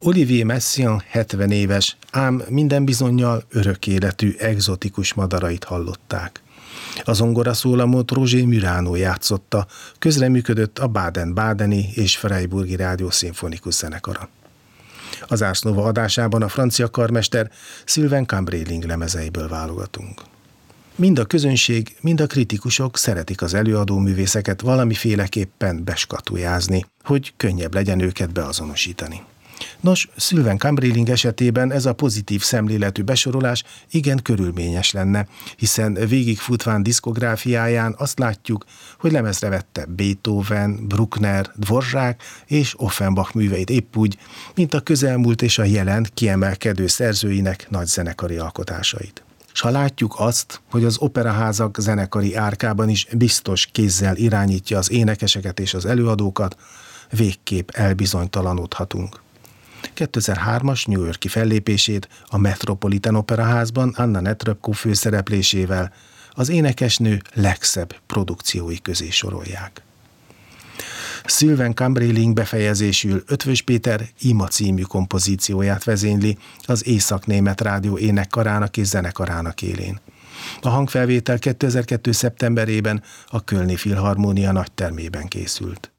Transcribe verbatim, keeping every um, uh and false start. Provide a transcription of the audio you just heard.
Olivier Messiaen hetven éves, ám minden bizonnyal örök életű, egzotikus madarait hallották. A zongoraszólamot Roger Murano játszotta, közreműködött a Baden-Badeni és Freiburgi Rádió Szimfonikus Zenekara. Az Ars Nova adásában a francia karmester Sylvain Cambréling lemezeiből válogatunk. Mind a közönség, mind a kritikusok szeretik az előadó művészeket valamiféleképpen beskatujázni, hogy könnyebb legyen őket beazonosítani. Nos, Sylvain Cambréling esetében ez a pozitív szemléletű besorolás igen körülményes lenne, hiszen végigfutván diszkográfiáján azt látjuk, hogy lemezre vette Beethoven, Bruckner, Dvorak és Offenbach műveit épp úgy, mint a közelmúlt és a jelen kiemelkedő szerzőinek nagy zenekari alkotásait. S ha látjuk azt, hogy az operaházak zenekari árkában is biztos kézzel irányítja az énekeseket és az előadókat, végképp elbizonytalanodhatunk. kétezer-hármas New York-i fellépését a Metropolitan Operaházban Anna Netrebko főszereplésével az énekesnő legszebb produkciói közé sorolják. Sylvain Cambréling befejezésül Eötvös Péter Ima című kompozícióját vezényli az Észak-német Rádió énekkarának és zenekarának élén. A hangfelvétel kétezer-kettő szeptemberében a Kölni Filharmónia nagytermében készült.